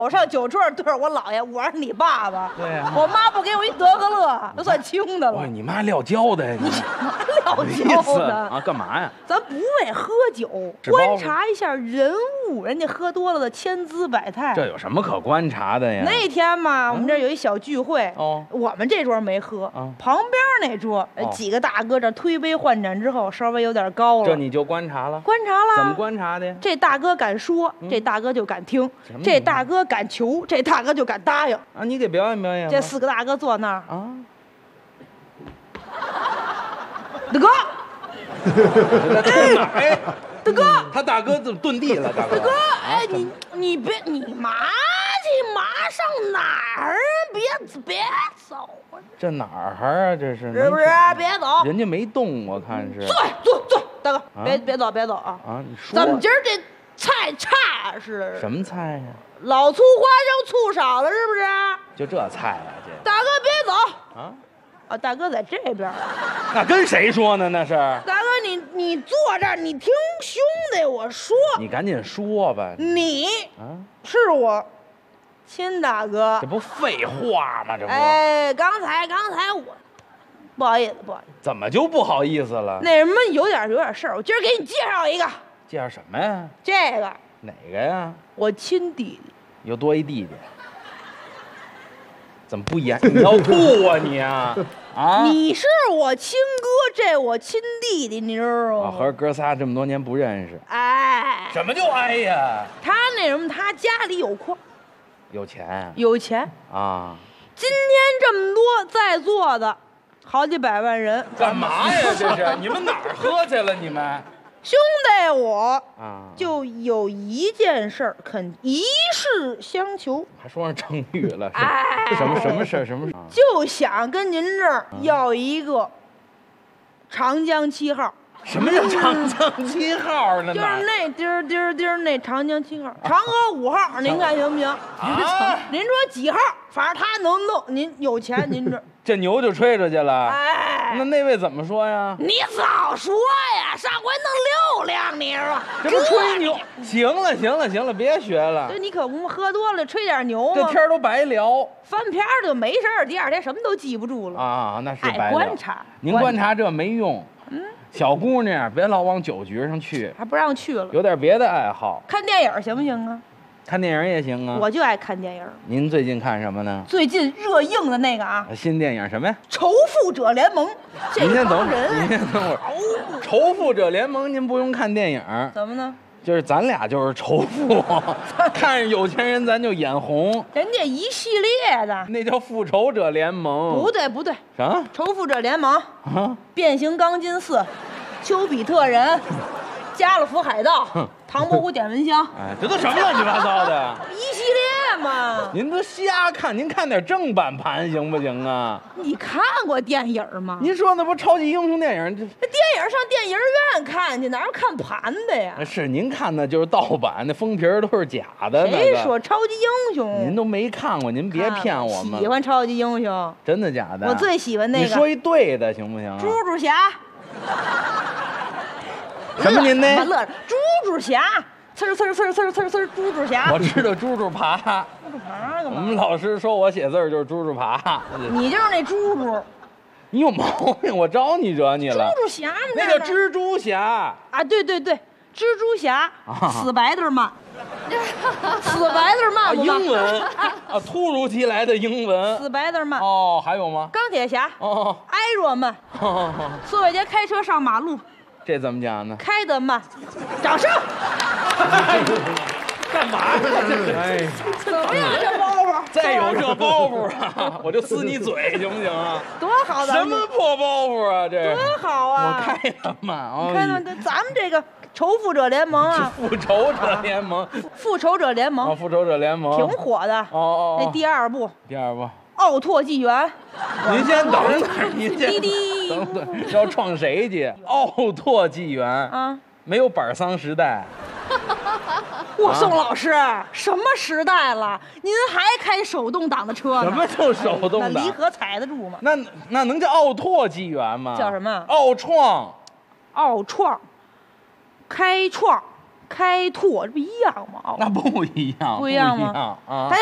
我上酒桌对着我姥爷，我是你爸爸。 对呀我妈不给我一得个乐，就算轻的了。 哇，你妈撂跤的呀你？ 撂意跤思的啊？干嘛呀？ 咱不为喝酒， 纸包观察一下人物，人家喝多了的千姿百态。 这有什么可观察的呀？ 那天嘛，我们这儿有一小聚会， 哦我们这桌没喝， 嗯旁边那桌几个大哥这推杯换盏之后，稍微有点高了。 这你就观察了？ 观察了？ 怎么观察的呀？ 这大哥敢说，这大哥就敢听；这大哥敢求，这大哥就敢答应。 啊，你给表演表演吧。 这4个大哥坐那儿， 啊， 大哥， 哎， 大哥， 他大哥怎么遁地了？大哥， 大哥，哎，你别，你妈去，妈上哪儿？别走啊！ 这哪儿啊？这是是不是？别走， 人家没动，我看是。 坐，大哥，别走啊！ 啊，你说怎么今儿这菜差是什么菜呀？ 老醋花生醋少了是不是？ 就这菜呀？这大哥别走啊！ 啊，大哥在这边。 那跟谁说呢？那是。 大哥，你坐这儿，你听兄弟我说。 你赶紧说吧。 你啊， 是我亲大哥。 这不废话吗？这不。 哎，刚才我不好意思。 怎么就不好意思了？ 那什么有点事儿，我今儿给你介绍一个。 介绍什么呀？ 这个哪个呀？ 我亲弟弟。 有多一弟弟？怎么不演？你要吐啊你啊！啊！ 你是我亲哥，这我亲弟弟，你知道吗？ 合着哥仨这么多年不认识。 哎， 什么就哎呀？ 他那什么，他家里有矿， 有钱有钱。 啊！ 今天这么多在座的，好几百万人， 干嘛呀？这是你们哪儿喝去了？你们兄弟我啊， 就有一件事儿，肯一事相求， 还说上成语了？ 哎什么事儿？什么事儿？ 就想跟您这儿要一个长江7号。 什么叫长江7号呢？ 就是那滴儿那长江7号，嫦娥5号，您看行不行？ 啊您说几号？反正他能弄，您有钱，您这牛就吹出去了。 哎， 那位怎么说呀？ 你早说呀！上回弄6辆，你说这不吹牛？行了，别学了。 这你可不喝多了吹点牛吗？ 这天都白聊， 翻篇儿就没事儿，第2天什么都记不住了啊！那是白聊。 观察， 您观察这没用。小姑娘别老往酒局上去， 还不让去了。 有点别的爱好， 看电影行不行啊？ 看电影也行啊。 我就爱看电影。 您最近看什么呢？ 最近热映的那个啊， 新电影什么呀？ 仇富者联盟。这帮人， 您先等会儿。仇富者联盟，您不用看电影。 怎么呢？ 就是咱俩就是仇富，看着有钱人咱就眼红。 人家一系列的， 那叫复仇者联盟。 不对， 啥？ 仇富者联盟啊？ 变形钢筋4，丘比特人，加勒福海盗，唐伯虎点蚊香。 哎，这都什么乱七八糟的？ 一系列嘛。 您都瞎看，您看点正版盘行不行啊？ 你看过电影吗？ 您说那不超级英雄电影？这电影上电影院看去，哪有看盘的呀？ 是您看的就是盗版，那封皮都是假的。 谁说超级英雄？ 您都没看过，您别骗我们。 喜欢超级英雄？ 真的假的？ 我最喜欢那个。 你说一对的行不行？ 猪猪侠。 什么您呢？ 乐猪猪侠，呲儿，猪猪侠。 我知道猪猪爬。 猪猪爬干嘛？ 我们老师说我写字就是猪猪爬。 你就是那猪猪。 你有毛病！我招你惹你了？ 猪猪侠那叫蜘蛛侠啊！对，蜘蛛侠，死白的嘛，死白的嘛， 英文啊，突如其来的英文， 死白的嘛。 哦，还有吗？ 钢铁侠， 哦， 艾若曼，苏伟杰开车上马路， 这怎么讲呢？ 开得慢，掌声。 干嘛呢？哎， 怎么样这包袱？ 再有这包袱啊，我就撕你嘴，行不行啊？ 多好的！ 什么破包袱啊？这多好啊！ 我开的嘛， 你看看咱们这个仇富者联盟啊， 复仇者联盟， 复仇者联盟， 复仇者联盟挺火的。 哦， 那第二部，奥拓纪元。 您先等等，您先等等，要创谁去？奥拓纪元啊，没有板桑时代。 我宋老师，什么时代了？您还开手动挡的车呢？ 什么叫手动挡？ 那离合踩得住吗？ 那能叫奥拓纪元吗？ 叫什么？ 奥创， 开创， 开拓，这不一样吗？ 那不一样， 不一样吗啊！